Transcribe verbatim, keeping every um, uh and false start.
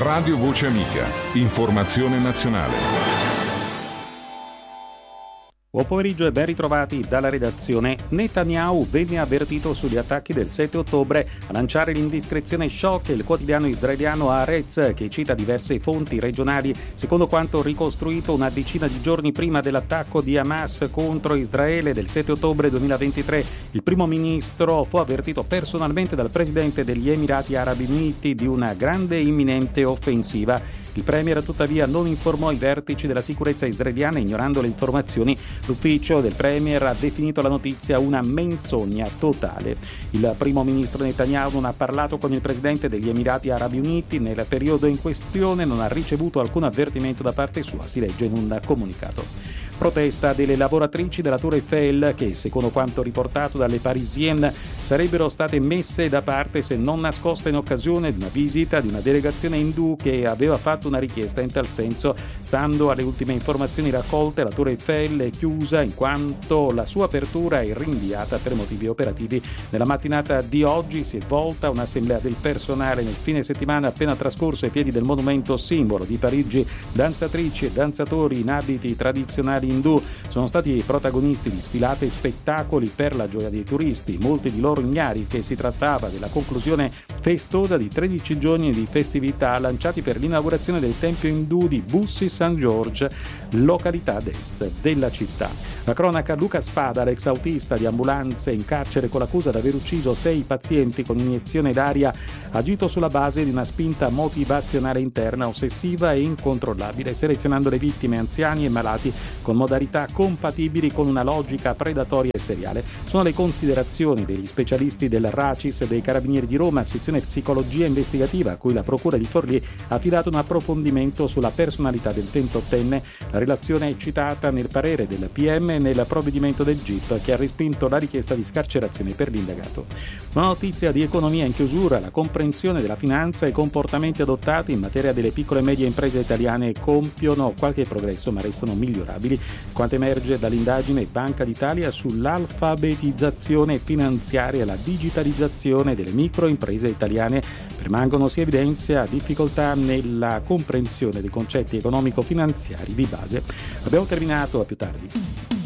Radio Voce Amica. Informazione nazionale. Buon pomeriggio e ben ritrovati dalla redazione. Netanyahu venne avvertito sugli attacchi del sette ottobre. A lanciare l'indiscrezione shock il quotidiano israeliano Haaretz, che cita diverse fonti regionali, secondo quanto ricostruito una decina di giorni prima dell'attacco di Hamas contro Israele del sette ottobre duemilaventitré. Il primo ministro fu avvertito personalmente dal presidente degli Emirati Arabi Uniti di una grande e imminente offensiva. Il premier tuttavia non informò i vertici della sicurezza israeliana, ignorando le informazioni. L'ufficio del premier ha definito la notizia una menzogna totale. Il primo ministro Netanyahu non ha parlato con il presidente degli Emirati Arabi Uniti nel periodo in questione, non ha ricevuto alcun avvertimento da parte sua, si legge in un comunicato. Protesta delle lavoratrici della Tour Eiffel che, secondo quanto riportato dalle Parisienne, sarebbero state messe da parte se non nascoste in occasione di una visita di una delegazione indù che aveva fatto una richiesta in tal senso. Stando alle ultime informazioni raccolte, la Tour Eiffel è chiusa in quanto la sua apertura è rinviata per motivi operativi. Nella mattinata di oggi si è svolta un'assemblea del personale. Nel fine settimana appena trascorso ai piedi del monumento simbolo di Parigi, danzatrici e danzatori in abiti tradizionali indù sono stati protagonisti di sfilate e spettacoli per la gioia dei turisti, molti di loro ignari che si trattava della conclusione festosa di tredici giorni di festività lanciati per l'inaugurazione del tempio indù di Bussy Saint George, località ad est della città. La cronaca: Luca Spada, l'ex autista di ambulanze in carcere con l'accusa di aver ucciso sei pazienti con iniezione d'aria, agito sulla base di una spinta motivazionale interna ossessiva e incontrollabile, selezionando le vittime anziani e malati con modalità compatibili con una logica predatoria e seriale. Sono le considerazioni degli specialisti del RACIS e dei Carabinieri di Roma, sezione psicologia investigativa, a cui la Procura di Forlì ha affidato un approfondimento sulla personalità del ventottenne. La relazione è citata nel parere del P M e nel provvedimento del G I P, che ha respinto la richiesta di scarcerazione per l'indagato. Una notizia di economia in chiusura: la comprensione della finanza e i comportamenti adottati in materia delle piccole e medie imprese italiane compiono qualche progresso, ma restano migliorabili, quanto emerge dall'indagine Banca d'Italia sull'alfabetizzazione finanziaria e la digitalizzazione delle microimprese italiane. Permangono, si evidenzia, difficoltà nella comprensione dei concetti economico-finanziari di base. Abbiamo terminato, a più tardi.